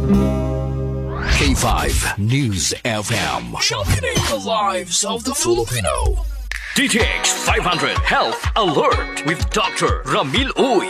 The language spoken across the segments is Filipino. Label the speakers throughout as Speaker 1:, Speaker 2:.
Speaker 1: K5 News FM. Sharpening the lives of the Filipino. DTX 500 Health Alert with Dr. Ramil Uy.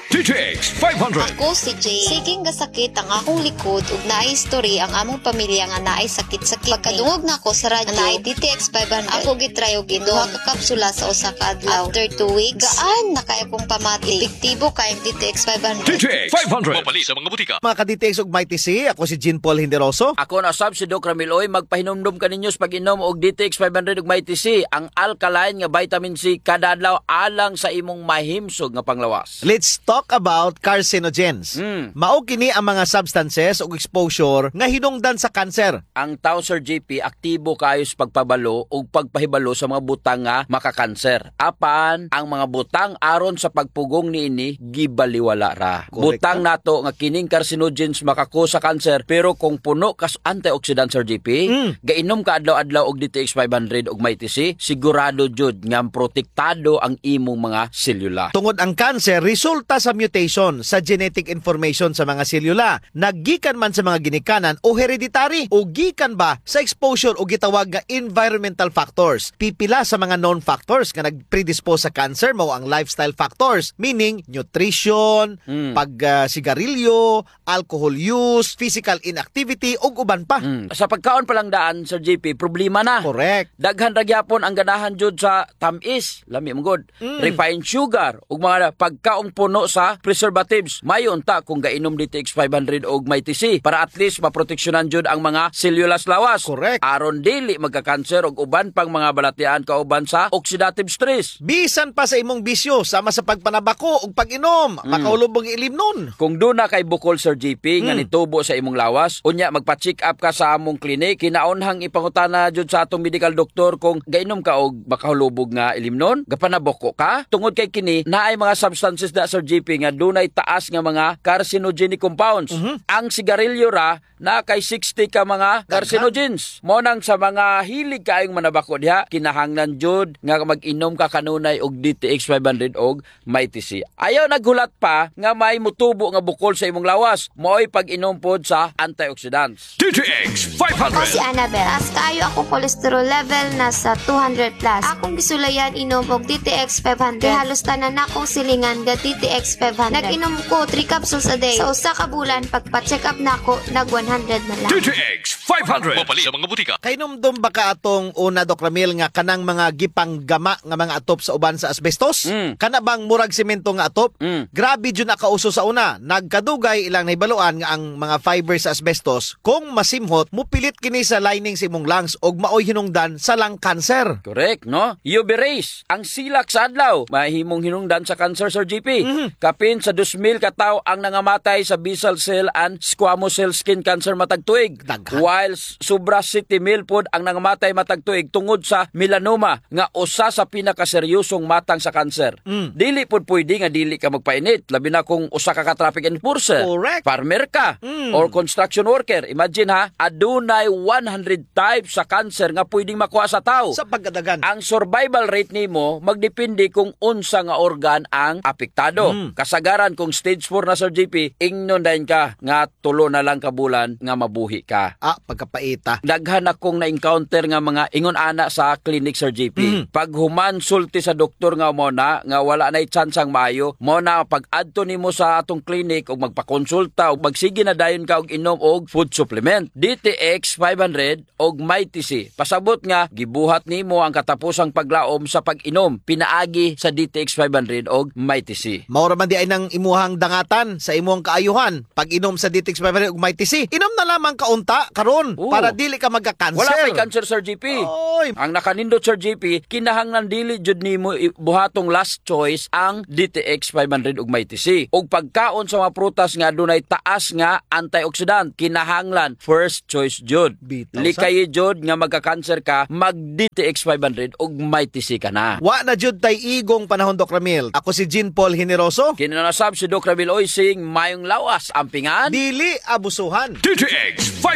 Speaker 1: DTX 500.
Speaker 2: Ako si Jay. Siging gasakit ang akong likod ug naay history ang among pamilya nga naay sakit sa kidney. Pagkadungog na ako sa radyo naay DTX 500. Ako gitry og duha ka kapsula sa usa ka adlaw. After 2 weeks, gaan na kay akong pamati. Epektibo kay DTX 500.
Speaker 1: DTX 500.
Speaker 3: Mabali sa mga butika.
Speaker 4: Mga ka-DTX ug Mighty C, ako si Jean Paul Hinderoso.
Speaker 5: Ako na sab si Doc Ramiloy, magpahinumdum ka ninyo sa pag-inom og DTX 500 ug Mighty C, ang alkaline nga vitamin C kada adlaw alang sa imong mahimsog nga panglawas.
Speaker 4: Let's talk about carcinogens. Mao kini ang mga substances ug exposure nga hinungdan sa kanser.
Speaker 5: Ang tao, Sir JP, aktibo kayo sa pagpabalo o pagpahibalo sa mga butang nga makakanser. Apan, ang mga butang aron sa pagpugong niini, gibaliwala ra.
Speaker 4: Correct.
Speaker 5: Butang nato nga kining carcinogens makako sa kanser, pero kung puno kas antioxidant, Sir JP, gainom ka adlaw-adlaw og DTX 500 og Mighty C, sigurado jud nga protektado ang imong mga selula.
Speaker 4: Tungod ang kanser, resulta sa mutation sa genetic information sa mga selula. Naggikan man sa mga ginikanan o hereditary o gikan ba sa exposure o gitawag nga environmental factors. Pipila sa mga known factors nga nagpredispose sa cancer mao ang lifestyle factors, meaning nutrition, pag-sigarilyo, alcohol use, physical inactivity ug uban pa.
Speaker 5: Sa pagkaon pa lang daan, Sir JP, problema na.
Speaker 4: Correct.
Speaker 5: Daghan ra gyapon ang ganahan jud sa tamis, lami mo god. Refined sugar ug mga pagkaong puno sa preservatives. Mayon ta kung gainom DTX 500 og Mighty C para at least maproteksyonan jud ang mga sellulas lawas.
Speaker 4: Correct.
Speaker 5: Aron dili magka-cancer og uban pang mga balatian kauban sa oxidative stress.
Speaker 4: Bisan pa sa imong bisyo sama sa pagpanabako ug pag-inom, makaulubog ilim nun.
Speaker 5: Kung doon na kay bukol, Sir JP, nga nitubo sa imong lawas, unya magpa-check up ka sa among klinik, kinaunhang ipangutana jud sa atong medical doctor kung gainom ka og makahulubog nga ilimnon, gapanaboko ka. Tungod kay kini, naay mga substances na, Sir JP, nga dunay taas nga mga carcinogenic compounds. Ang sigarilyo ra na kay 60 ka mga carcinogens. Mo nang sa mga hilig kaayong manabako diha, kinahanglan jud nga mag-inom ka kanunay og DTX 500 og Mighty C. Ayaw naghulat pa nga may mutubo nga bukol sa imong lawas, mo'y pag-inom pod sa antioxidants.
Speaker 1: DTX
Speaker 6: Ako si
Speaker 1: 500.
Speaker 6: Annabelle. As kaayo ako cholesterol level nasa 200 plus. Akong gisulayan inom og DTX 500. Kaya halos tanan akong silingan ga DTX 500. Nag-inom ko 3 capsules a day. Sa usa ka bulan, pagpa-check up nako, nag 100 na lang.
Speaker 1: DTX 500.
Speaker 3: Mabali sa mga butika.
Speaker 4: Kainomdom ba ka atong una, Doc Ramil, nga kanang mga gipanggama nga mga atop sa uban sa asbestos? Kana bang murag semento nga atop? Grabe dyan nakauso sa una. Nagkadugay ilang naibaluan nga ang mga fibers sa asbestos, kung masimhot, mupilit kini sa lining sa imong lungs og maoy hinungdan sa lung cancer.
Speaker 5: Correct, no? UV rays, ang silak sa adlaw, mahimong hinungdan sa cancer, Sir GP. Kapin sa 2,000 katawo ang nangamatay sa basal cell and squamous cell skin cancer matag tuig.
Speaker 4: Daghan.
Speaker 5: While sobra 70,000 pod ang nangamatay matag tuig tungod sa melanoma nga usa sa pinakaseryosong matang sa cancer. Dili pod pwede nga dili ka magpainit, labi na kung usa ka traffic enforcer,
Speaker 4: Correct.
Speaker 5: farmer ka, or construction worker. Imagine ha, adunay 100 types sa cancer nga pwedeng makuha sa tao.
Speaker 4: Sa pagkadagan.
Speaker 5: Ang survival rate nimo magdepende kung unsa nga organ ang apektado. Kasagaran kung stage 4 na, Sir JP, ingnon dayon ka nga tulo na lang ka bulan nga mabuhi ka.
Speaker 4: Pagkapaita.
Speaker 5: Daghan akong na-encounter nga mga ingon ana sa clinic, Sir JP. Pag human sulti sa doktor nga mo na nga wala na tsansang maayo, mo na pag adto nimo sa atong clinic og magpakonsulta og magsige na dayon ka og inom og food supplement. DTX 500 og Mighty C. Pasabot nga gibuhat nimo ang katapusang paglaom sa pag-inom pinaagi sa DTX 500 og Mighty C.
Speaker 4: Maura man di ay nang imuhang dangatan sa imuhang kaayuhan. Pag inom sa DTX 500 ug Mighty C, inom na lamang kaunta karon
Speaker 5: Oo.
Speaker 4: para dili ka magka-cancer.
Speaker 5: Wala kay cancer, Sir JP.
Speaker 4: Oy.
Speaker 5: Ang nakanindot, Sir JP, kinahanglan dili jud nimo buhatong last choice ang DTX 500 ug Mighty C. Ug pagkaon sa mga prutas nga dunay taas nga antioxidant, kinahanglan first choice jud.
Speaker 4: Bitaw sa-
Speaker 5: Likay jud nga magka-cancer ka, mag DTX 500 ug Mighty C ka na.
Speaker 4: Wa na jud tay igong panahon, Doc Ramil. Ako si Jean Paul Hineroso.
Speaker 5: Kinanasab si Doc Ramil Oysing, mayong lawas, ampingan.
Speaker 4: Dili abusuhan.
Speaker 1: DTX
Speaker 6: Ako si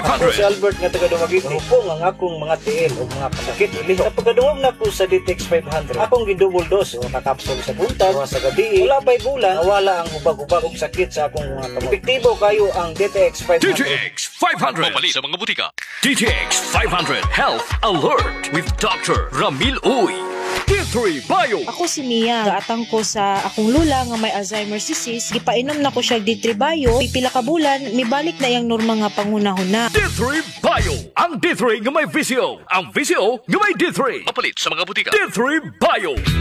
Speaker 3: si Albert nga taga Dumaguete. Hupong ang akong mga tiil o mga pasakit ili. Sa pagkaduwag na ko sa DTX 500, akong gidouble dose o nakapsul sa buntag o sa gabi. Wala pa'y bulan, nawala ang hubag-hubag og sakit sa akong mga kamot. Epektibo kayo ang DTX 500.
Speaker 1: DTX 500 Mapalit sa mga butika. DTX 500 Health Alert with Dr. Ramil Uy. D3 Bio.
Speaker 7: Ako si Mia, gaatang ko sa akong lula nga may Alzheimer's disease. Gipainom na ko siya D3 Bio. Pipila ka bulan, mibalik na yang norma nga pangunahon na.
Speaker 1: D3 Bio. Ang D3 nga may visio. Ang visio nga may D3. Mapalit sa mga butika. D3 Bio.